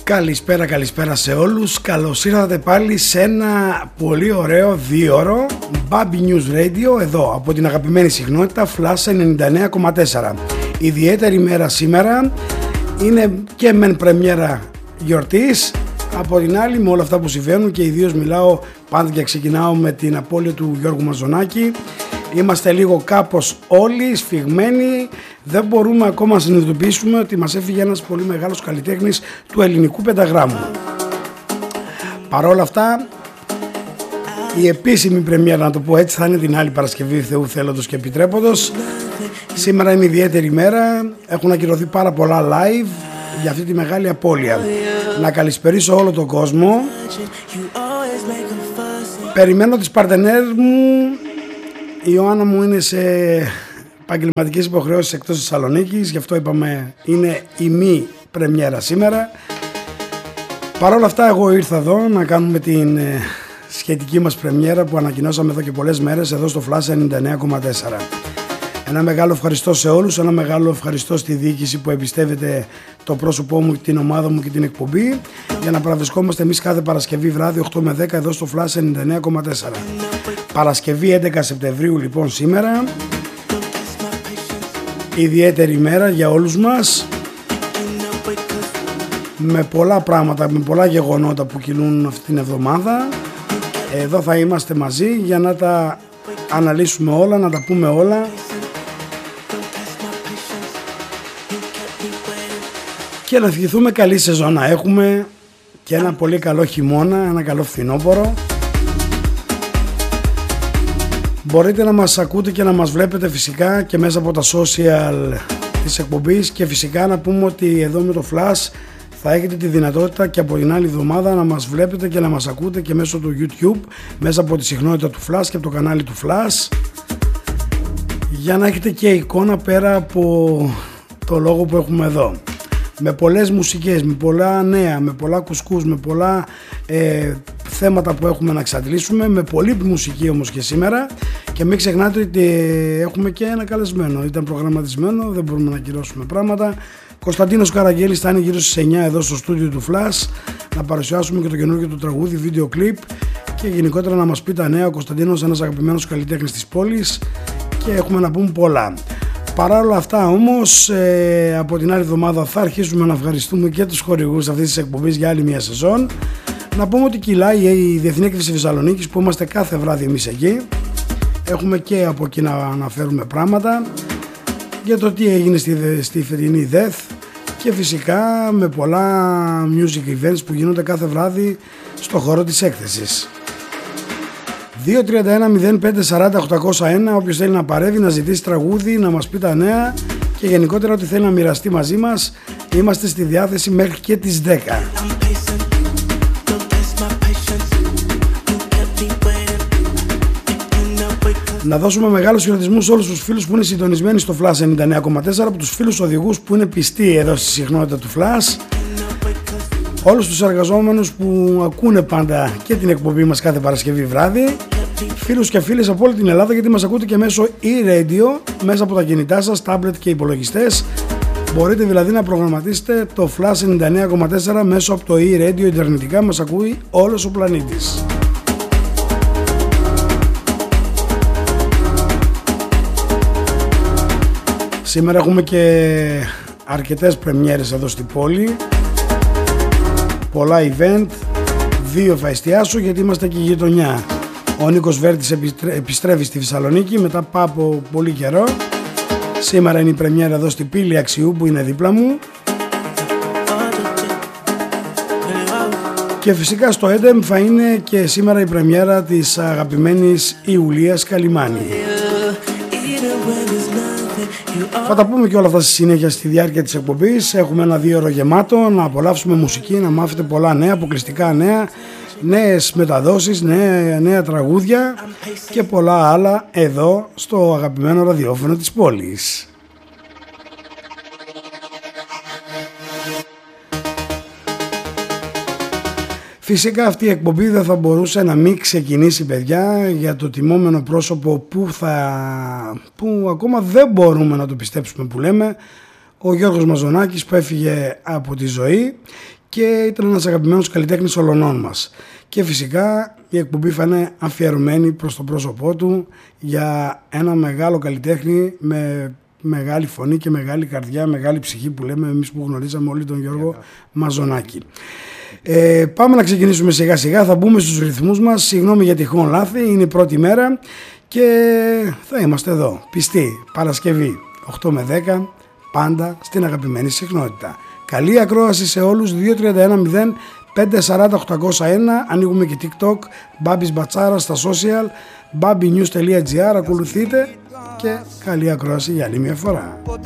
Καλησπέρα σε όλους. Καλώς ήρθατε πάλι σε ένα πολύ ωραίο 2ωρο Baby News Radio εδώ από την αγαπημένη συχνότητα Flash 99,4. Ιδιαίτερη μέρα σήμερα, είναι και μεν πρεμιέρα γιορτής, από την άλλη με όλα αυτά που συμβαίνουν και ιδίως μιλάω πάντα και ξεκινάω με την απώλεια του Γιώργου Μαζονάκη. Είμαστε λίγο κάπως όλοι σφιγμένοι, δεν μπορούμε ακόμα να συνειδητοποιήσουμε ότι μας έφυγε ένας πολύ μεγάλος καλλιτέχνης του ελληνικού πενταγράμμου. Παρ' όλα αυτά, η επίσημη πρεμιέρα, να το πω έτσι, θα είναι την άλλη Παρασκευή, Θεού θέλοντος και επιτρέποντος. Σήμερα είναι ιδιαίτερη μέρα, έχουν ακυρωθεί πάρα πολλά live για αυτή τη μεγάλη απώλεια. Να καλησπερίσω όλο τον κόσμο. Περιμένω τις παρτενέρ μου. Η Ιωάννα μου είναι σε επαγγελματικές υποχρεώσεις εκτός Θεσσαλονίκης, γι' αυτό είπαμε είναι η μη πρεμιέρα σήμερα. Παρ' όλα αυτά εγώ ήρθα εδώ να κάνουμε την σχετική μας πρεμιέρα που ανακοινώσαμε εδώ και πολλές μέρες εδώ στο Flash 99,4. Ένα μεγάλο ευχαριστώ σε όλους, ένα μεγάλο ευχαριστώ στη διοίκηση που εμπιστεύεται το πρόσωπό μου, την ομάδα μου και την εκπομπή για να παραβρισκόμαστε εμείς κάθε Παρασκευή βράδυ 8 με 10 εδώ στο Flash 99,4. Παρασκευή 11 Σεπτεμβρίου λοιπόν σήμερα, ιδιαίτερη μέρα για όλους μας, με πολλά πράγματα, με πολλά γεγονότα που κυλούν αυτή την εβδομάδα. Εδώ θα είμαστε μαζί για να τα αναλύσουμε όλα, να τα πούμε όλα και να ευχηθούμε καλή σεζόν να έχουμε και ένα πολύ καλό χειμώνα, ένα καλό φθινόπωρο. Μπορείτε να μας ακούτε και να μας βλέπετε φυσικά και μέσα από τα social της εκπομπής και φυσικά να πούμε ότι εδώ με το Flash θα έχετε τη δυνατότητα και από την άλλη εβδομάδα να μας βλέπετε και να μας ακούτε και μέσω του YouTube, μέσα από τη συχνότητα του Flash και από το κανάλι του Flash, για να έχετε και εικόνα πέρα από το λόγο που έχουμε εδώ. Με πολλές μουσικές, με πολλά νέα, με πολλά κουσκούς, με πολλά θέματα που έχουμε να εξαντλήσουμε, με πολλή μουσική όμως και σήμερα, και μην ξεχνάτε ότι έχουμε και ένα καλεσμένο, ήταν προγραμματισμένο, δεν μπορούμε να ακυρώσουμε πράγματα. Κωνσταντίνος Καραγγέλης θα είναι γύρω στις 9 εδώ στο στούντιο του Flash να παρουσιάσουμε και το καινούργιο του τραγούδι, βίντεο κλιπ και γενικότερα να μας πει τα νέα. Ο Κωνσταντίνος, ένας αγαπημένος καλλιτέχνης της πόλης, και έχουμε να πούμε πολλά. Παρά όλα αυτά όμως, από την άλλη εβδομάδα θα αρχίσουμε να ευχαριστούμε και τους χορηγούς αυτής της εκπομπής για άλλη μια σεζόν. Να πούμε ότι κυλάει η Διεθνή Έκθεση Θεσσαλονίκης που είμαστε κάθε βράδυ εμείς εκεί. Έχουμε και από εκεί να αναφέρουμε πράγματα για το τι έγινε στη φετινή ΔΕΘ και φυσικά με πολλά music events που γίνονται κάθε βράδυ στο χώρο της έκθεσης. 2-31-05-40-801, όποιος θέλει να παρεύει, να ζητήσει τραγούδι, να μας πει τα νέα και γενικότερα ό,τι θέλει να μοιραστεί μαζί μας, είμαστε στη διάθεση μέχρι και τις 10. Να δώσουμε μεγάλους χαιρετισμούς σε όλους τους φίλους που είναι συντονισμένοι στο Flash 99,4, από τους φίλους οδηγούς που είναι πιστοί εδώ στη συχνότητα του Flash, όλους τους εργαζόμενους που ακούνε πάντα και την εκπομπή μας κάθε Παρασκευή βράδυ, φίλους και φίλες από όλη την Ελλάδα, γιατί μας ακούτε και μέσω e-radio, μέσα από τα κινητά σας, tablet και υπολογιστές. Μπορείτε δηλαδή να προγραμματίσετε το Flash 99,4 μέσω από το e-radio ιντερνετικά, μας ακούει όλος ο πλανήτης. Σήμερα έχουμε και αρκετές πρεμιέρες εδώ στην πόλη, πολλά event, δύο θα εστιάσω γιατί είμαστε και γειτονιά. Ο Νίκος Βέρτης επιστρέφει στη Θεσσαλονίκη μετά από πολύ καιρό. Σήμερα είναι η πρεμιέρα εδώ στην Πύλη Αξιού που είναι δίπλα μου. Και φυσικά στο ΕΝΤΕΜ θα είναι και σήμερα η πρεμιέρα της αγαπημένης Ιουλίας Καλιμάνη. Θα τα πούμε και όλα αυτά στη συνέχεια στη διάρκεια της εκπομπής. Έχουμε ένα 2ωρο γεμάτο, να απολαύσουμε μουσική, να μάθετε πολλά νέα, αποκλειστικά νέα, νέες μεταδόσεις, νέα τραγούδια και πολλά άλλα εδώ στο αγαπημένο ραδιόφωνο της πόλης. Φυσικά αυτή η εκπομπή δεν θα μπορούσε να μην ξεκινήσει, παιδιά, για το τιμόμενο πρόσωπο που ακόμα δεν μπορούμε να το πιστέψουμε που λέμε, ο Γιώργος Μαζονάκης, που έφυγε από τη ζωή και ήταν ένας αγαπημένος καλλιτέχνης ολονών μας. Και φυσικά η εκπομπή θα είναι αφιερωμένη προς το πρόσωπό του, για ένα μεγάλο καλλιτέχνη με μεγάλη φωνή και μεγάλη καρδιά, μεγάλη ψυχή που λέμε εμείς που γνωρίζαμε όλοι τον Γιώργο Μαζονάκη. Πάμε να ξεκινήσουμε σιγά σιγά, θα μπούμε στους ρυθμούς μας. Συγγνώμη για τυχόν λάθη, είναι η πρώτη μέρα και θα είμαστε εδώ πιστοί Παρασκευή 8 με 10 πάντα στην αγαπημένη συχνότητα. Καλή ακρόαση σε όλους. 231-0540-801. Ανοίγουμε και TikTok, Μπάμπης Μπατσάρα στα social, babynews.gr. Ακολουθείτε και καλή ακρόαση για άλλη μια φορά.